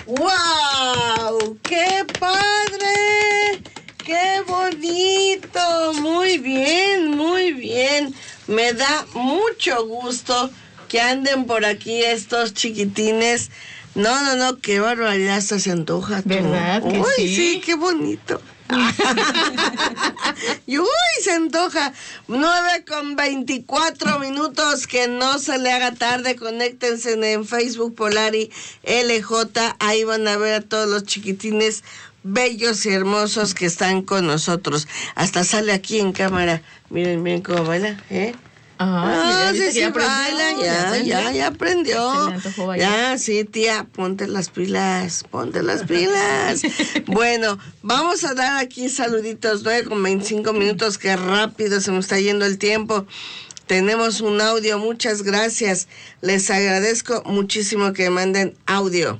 ¡Wow! ¡Qué padre! ¡Qué bonito! Muy bien, muy bien. Me da mucho gusto que anden por aquí estos chiquitines. No, qué barbaridad, hasta se antoja. ¿Verdad que Uy, sí? sí, qué bonito. Y uy, se antoja. 9:24, que no se le haga tarde. Conéctense en Facebook Polari LJ. Ahí van a ver a todos los chiquitines bellos y hermosos que están con nosotros. Hasta sale aquí en cámara. Miren cómo baila, ¿eh? Sí, baila, ya aprendió. Ya, sí, tía, ponte las pilas. Bueno, vamos a dar aquí saluditos, 9:25, que rápido se me está yendo el tiempo. Tenemos un audio, muchas gracias. Les agradezco muchísimo que manden audio.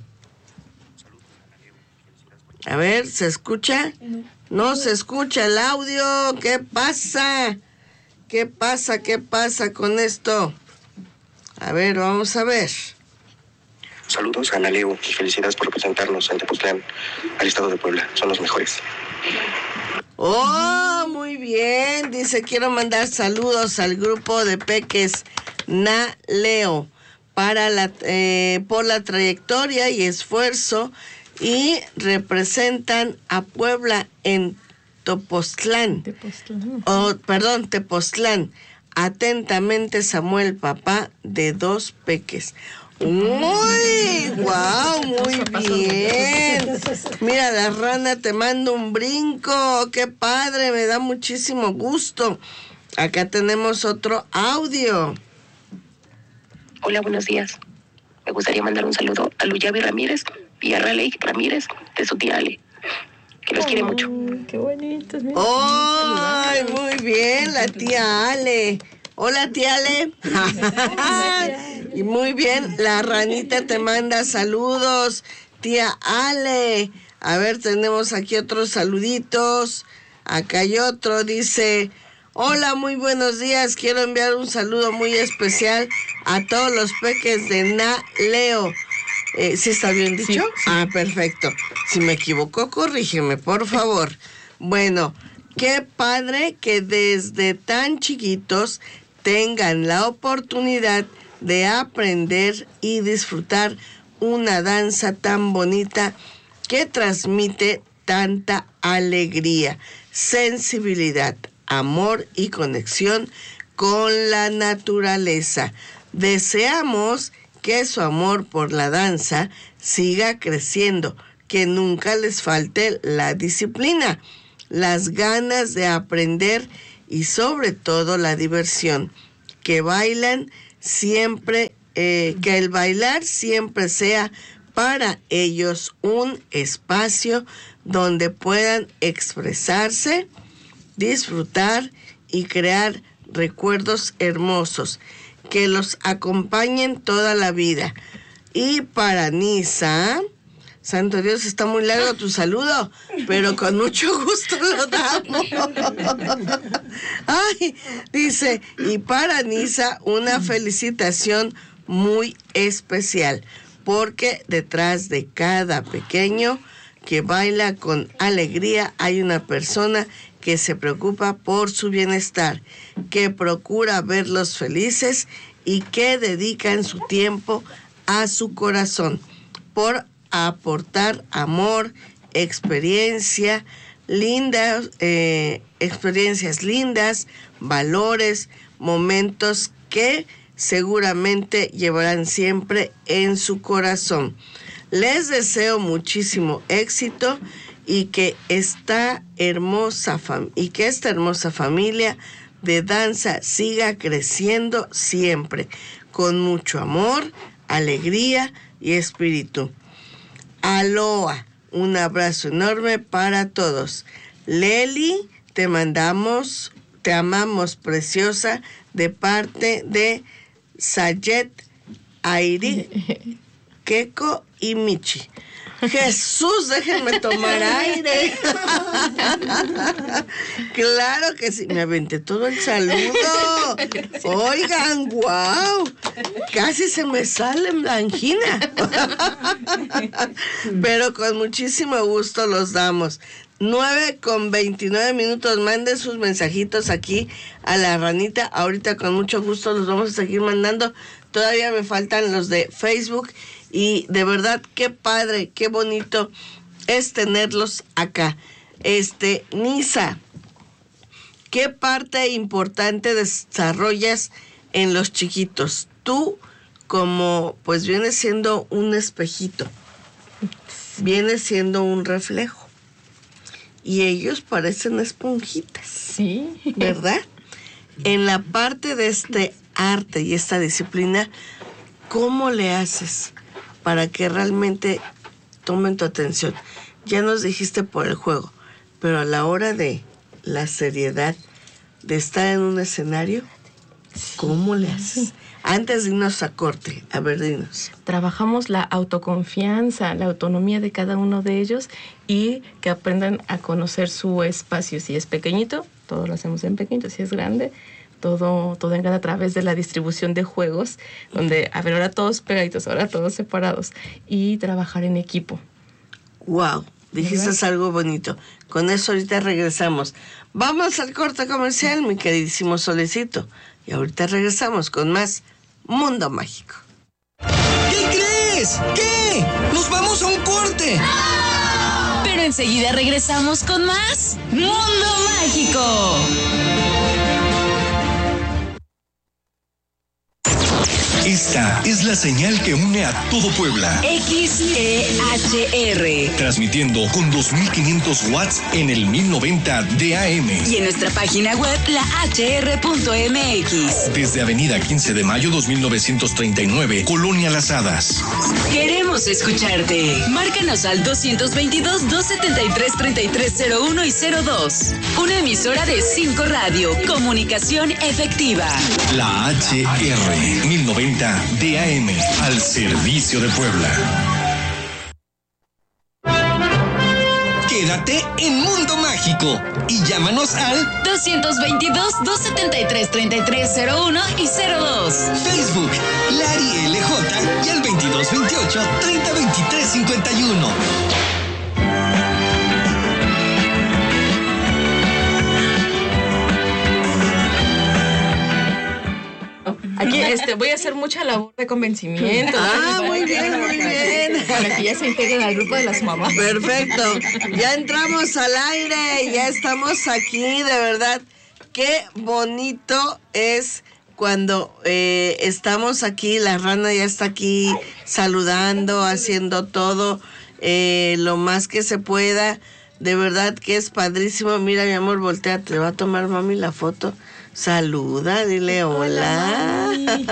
A ver, ¿se escucha? No se escucha el audio. ¿Qué pasa? ¿Qué pasa con esto? A ver, vamos a ver. Saludos a Ana Leo y felicidades por representarnos en Tepoztlán, al estado de Puebla. Son los mejores. Oh, muy bien. Dice, quiero mandar saludos al grupo de peques Na Leo por la trayectoria y esfuerzo, y representan a Puebla en Tepoztlán. Tepoztlán. Atentamente, Samuel, papá de 2 peques. ¡Uy! ¡Guau! Muy bien. Mira, la rana te manda un brinco. ¡Qué padre! Me da muchísimo gusto. Acá tenemos otro audio. Hola, buenos días. Me gustaría mandar un saludo a Luyavi Ramírez y a Raleigh Ramírez de su tía Ale, que los quiere mucho. ¡Qué bonitos! ¡Ay, muy bien, la tía Ale! Hola, tía Ale. Y muy bien, la ranita te manda saludos, tía Ale. A ver, tenemos aquí otros saluditos. Acá hay otro, dice: hola, muy buenos días. Quiero enviar un saludo muy especial a todos los peques de Na Leo. ¿Sí está bien dicho? Sí. Perfecto. Si me equivoco, corrígeme, por favor. Bueno, qué padre que desde tan chiquitos tengan la oportunidad de aprender y disfrutar una danza tan bonita que transmite tanta alegría, sensibilidad, amor y conexión con la naturaleza. Deseamos que su amor por la danza siga creciendo, que nunca les falte la disciplina, las ganas de aprender y sobre todo la diversión, que bailan siempre, que el bailar siempre sea para ellos un espacio donde puedan expresarse, disfrutar y crear recuerdos hermosos que los acompañen toda la vida. Y para Nisa, santo Dios, está muy largo tu saludo, pero con mucho gusto lo damos. Ay, dice, y para Nisa una felicitación muy especial, porque detrás de cada pequeño que baila con alegría hay una persona que se preocupa por su bienestar, que procura verlos felices y que dedican su tiempo a su corazón por aportar amor, experiencias lindas, valores, momentos que seguramente llevarán siempre en su corazón. Les deseo muchísimo éxito y que esta hermosa familia de danza siga creciendo siempre con mucho amor, alegría y espíritu. Aloha, un abrazo enorme para todos. Leli, te amamos, preciosa, de parte de Sayet, Airi, Keko y Michi. Jesús, déjenme tomar aire. Claro que sí, me aventé todo el saludo. Oigan, wow, casi se me sale la angina. Pero con muchísimo gusto los damos. 9:29. Manden sus mensajitos aquí a la ranita. Ahorita con mucho gusto los vamos a seguir mandando. Todavía me faltan los de Facebook. Y de verdad, qué padre, qué bonito es tenerlos acá. Nisa, ¿qué parte importante desarrollas en los chiquitos? Tú, como pues vienes siendo un espejito, vienes siendo un reflejo. Y ellos parecen esponjitas. Sí. ¿Verdad? En la parte de este arte y esta disciplina, ¿cómo le haces para que realmente tomen tu atención? Ya nos dijiste por el juego, pero a la hora de la seriedad, de estar en un escenario, ¿cómo le haces? Antes de irnos a corte, a ver, dinos. Trabajamos la autoconfianza, la autonomía de cada uno de ellos y que aprendan a conocer su espacio. Si es pequeñito, todo lo hacemos en pequeñito. Si es grande, todo entra a través de la distribución de juegos, donde, a ver, ahora todos pegaditos, ahora todos separados, y trabajar en equipo. Wow, dijiste algo bonito. Con eso ahorita regresamos. Vamos al corte comercial, mi queridísimo Solecito. Y ahorita regresamos con más Mundo Mágico. ¿Qué crees? ¿Qué? ¡Nos vamos a un corte! Pero enseguida regresamos con más Mundo Mágico. Esta es la señal que une a todo Puebla. XEHR. Transmitiendo con 2500 watts en el 1090 de AM. Y en nuestra página web, lahr.mx. Desde Avenida 15 de Mayo 2939, Colonia Las Hadas. Queremos escucharte. Márcanos al 222-273-3301 y 02. Una emisora de 5 Radio. Comunicación efectiva. La HR 1090 de AM, al servicio de Puebla. Quédate en Mundo Mágico y llámanos al 222-273-3301 y 02. Facebook, Lari LJ y al 2228-302351. Aquí voy a hacer mucha labor de convencimiento. Muy bien, muy bien. Para que ya se integren al grupo de las mamás. Perfecto. Ya entramos al aire, ya estamos aquí, de verdad. Qué bonito es cuando estamos aquí, la rana ya está aquí saludando, haciendo todo lo más que se pueda. De verdad que es padrísimo. Mira, mi amor, voltea, te va a tomar mami la foto. Saluda, dile hola.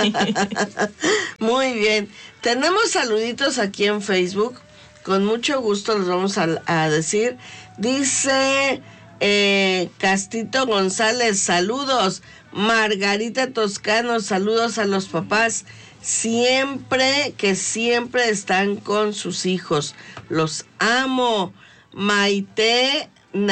Muy bien. Tenemos saluditos aquí en Facebook. Con mucho gusto los vamos a decir. Dice Castito González, saludos. Margarita Toscano, saludos a los papás. Siempre están con sus hijos. Los amo. Maite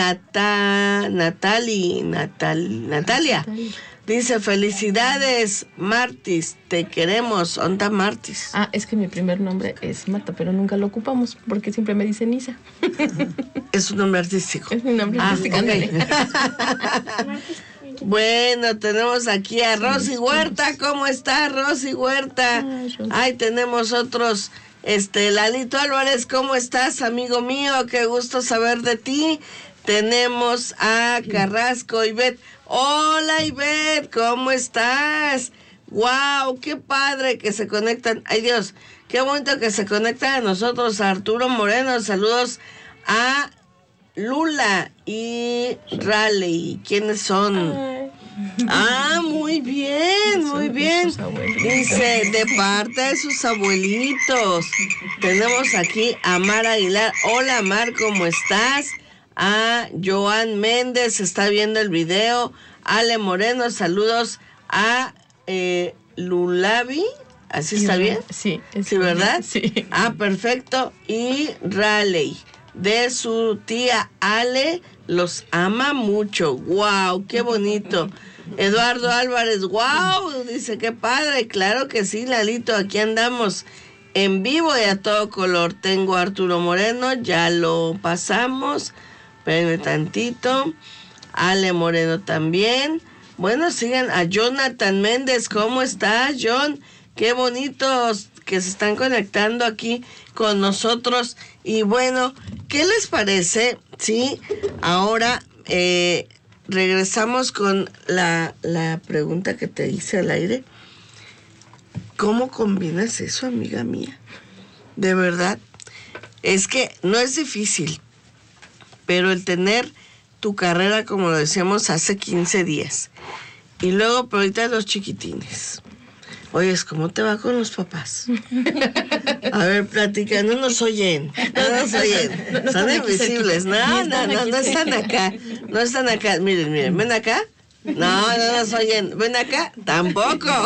Natalia dice, felicidades Martis, te queremos. ¿Onda Martis? Es que mi primer nombre es Marta, pero nunca lo ocupamos porque siempre me dicen Isa. Es un nombre artístico. Es mi nombre artístico. Okay. Bueno, tenemos aquí a Rosy Huerta. ¿Cómo está Rosy Huerta? Ay, tenemos otros. Lalito Álvarez, ¿cómo estás, amigo mío? Qué gusto saber de ti. Tenemos a Carrasco, Ivette. Hola, Ivette, ¿cómo estás? ¡Wow! ¡Qué padre que se conectan! ¡Ay, Dios! ¡Qué bonito que se conectan a nosotros! A Arturo Moreno, saludos a Lula y Raleigh. ¿Quiénes son? Muy bien, muy bien. Dice, de parte de sus abuelitos. Tenemos aquí a Mar Aguilar. Hola, Mar, ¿cómo estás? A Joan Méndez, está viendo el video. Ale Moreno, saludos a Lulavi. ¿Así está bien? Sí. Sí, ¿verdad? Sí. Ah, perfecto. Y Raleigh, de su tía Ale, los ama mucho. ¡Wow! ¡Qué bonito! Eduardo Álvarez, ¡wow! Dice, ¡qué padre! Claro que sí, Lalito, aquí andamos en vivo y a todo color. Tengo a Arturo Moreno, ya lo pasamos. Espérenme tantito. Ale Moreno también. Bueno, sigan a Jonathan Méndez. ¿Cómo estás, John? Qué bonitos que se están conectando aquí con nosotros. Y bueno, ¿qué les parece? Sí, ahora regresamos con la pregunta que te hice al aire. ¿Cómo combinas eso, amiga mía? De verdad, es que no es difícil, pero el tener tu carrera, como lo decíamos, hace 15 días, y luego, pero ahorita los chiquitines. Oyes, ¿cómo te va con los papás? A ver, platica, no nos oyen. Son invisibles. No están acá. No están acá. Miren, ven acá. No nos oyen. Ven acá. Tampoco.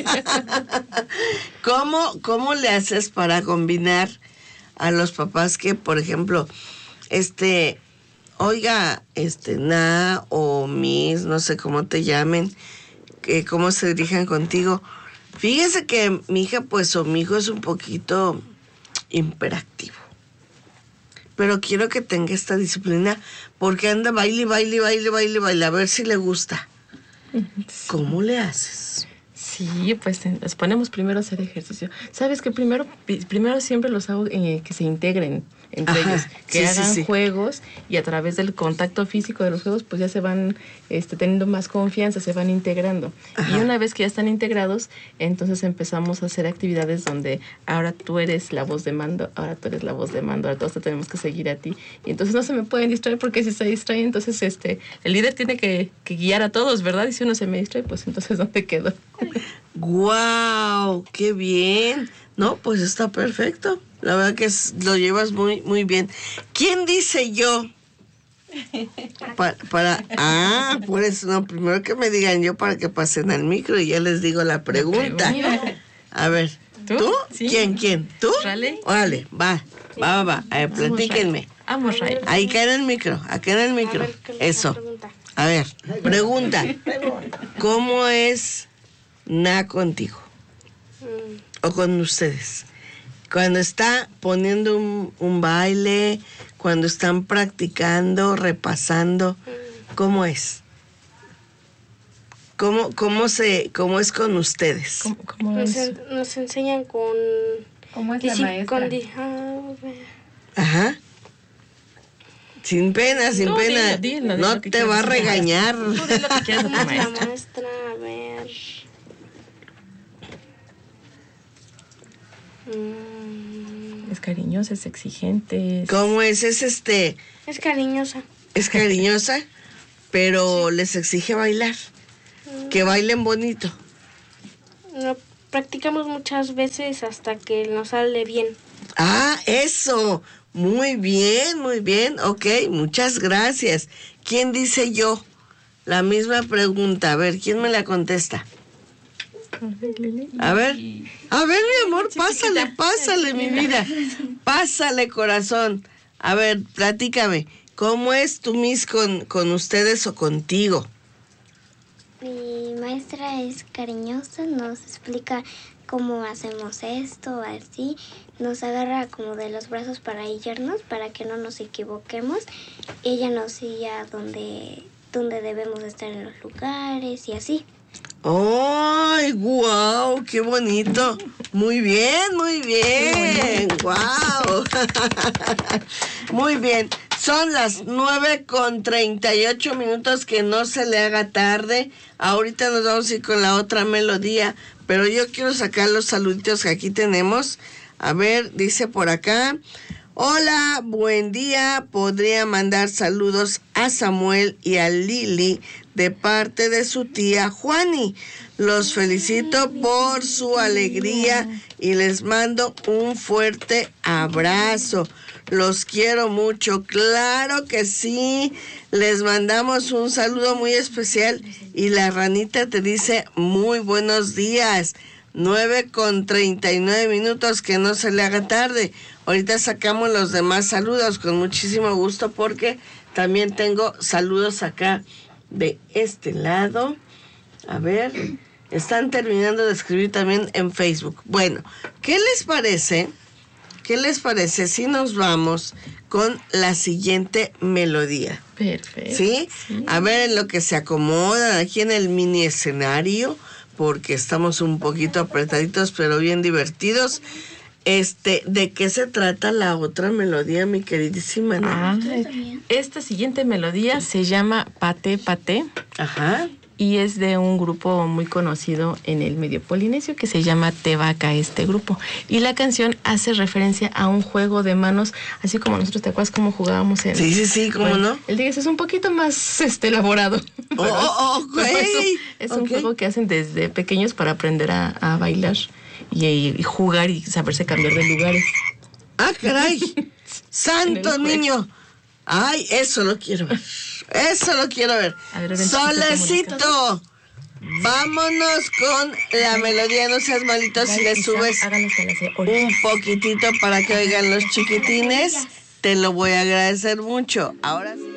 ¿Cómo le haces para combinar a los papás que, por ejemplo, oiga, Na o Miss, no sé cómo te llamen, cómo se dirijan contigo? Fíjese que mi hija, pues, o mi hijo es un poquito hiperactivo. Pero quiero que tenga esta disciplina porque anda baile. A ver si le gusta. ¿Cómo le haces? Sí, pues les ponemos primero a hacer ejercicio. Sabes que primero siempre los hago que se integren entre ellos, que hagan juegos, y a través del contacto físico de los juegos pues ya se van teniendo más confianza, se van integrando. Ajá. Y una vez que ya están integrados, entonces empezamos a hacer actividades donde ahora tú eres la voz de mando, ahora tú eres la voz de mando, ahora todos te tenemos que seguir a ti. Y entonces no se me pueden distraer, porque si se distraen, entonces el líder tiene que guiar a todos, ¿verdad? Y si uno se me distrae, pues entonces ¿dónde quedo? ¡Guau! ¡Qué bien! No, pues está perfecto. La verdad que lo llevas muy, muy bien. ¿Quién dice yo? Por eso, no, primero que me digan yo para que pasen al micro y ya les digo la pregunta. A ver, ¿tú? Sí. ¿Quién? ¿Tú? Raleigh. Órale, va. A ver, platíquenme. Vamos, Raleigh. Ahí acá en el micro. Eso. A ver, pregunta. ¿Cómo es Na contigo? ¿O con ustedes? Cuando está poniendo un baile, cuando están practicando, repasando, ¿cómo es? ¿Cómo es con ustedes? ¿Cómo es? Nos enseñan con... ¿Cómo es la maestra? Ajá. Sin pena. Dilo, no te va a regañar. ¿Cómo es la maestra? A ver... Es cariñosa, es exigente. ¿Cómo es? Es cariñosa. Es cariñosa, pero les exige bailar. Que bailen bonito. Lo practicamos muchas veces hasta que nos sale bien. Ah, eso. Muy bien. Ok, muchas gracias. ¿Quién dice yo? La misma pregunta. A ver, ¿quién me la contesta? A ver, mi amor, pásale, mi vida. Pásale, corazón. A ver, platícame. ¿Cómo es tu Miss con ustedes o contigo? Mi maestra es cariñosa, nos explica cómo hacemos esto, así. Nos agarra como de los brazos para guiarnos, para que no nos equivoquemos. Ella nos guía donde debemos estar en los lugares y así. ¡Ay, guau! ¡Qué bonito! Muy bien. ¡Guau! Muy bien. Son las 9:38, que no se le haga tarde. Ahorita nos vamos a ir con la otra melodía, pero yo quiero sacar los saluditos que aquí tenemos. A ver, dice por acá: hola, buen día. Podría mandar saludos a Samuel y a Lili de parte de su tía Juani. Los felicito por su alegría y les mando un fuerte abrazo. Los quiero mucho. Claro que sí. Les mandamos un saludo muy especial y la ranita te dice muy buenos días. 9:39, que no se le haga tarde. Ahorita sacamos los demás saludos con muchísimo gusto porque también tengo saludos acá de este lado. A ver, están terminando de escribir también en Facebook. Bueno, ¿qué les parece? ¿Qué les parece si nos vamos con la siguiente melodía? Perfecto. ¿Sí? A ver en lo que se acomodan aquí en el mini escenario, porque estamos un poquito apretaditos, pero bien divertidos. ¿De qué se trata la otra melodía, mi queridísima Ana? Esta siguiente melodía se llama Paté Paté. Ajá. Y es de un grupo muy conocido en el medio polinesio que se llama Tebaca, este grupo. Y la canción hace referencia a un juego de manos, así como nosotros, ¿te acuerdas cómo jugábamos en...? Sí, ¿cómo no? El Digues es un poquito más elaborado. Es un juego que hacen desde pequeños para aprender a bailar y jugar y saberse cambiar de lugares. ¡Ah, caray! ¡Santo niño! ¡Ay, eso lo quiero ver! Eso lo quiero ver. Ver, Solecito, vámonos con la melodía. No seas malito si le subes un poquitito para que oigan los chiquitines. Te lo voy a agradecer mucho. Ahora sí.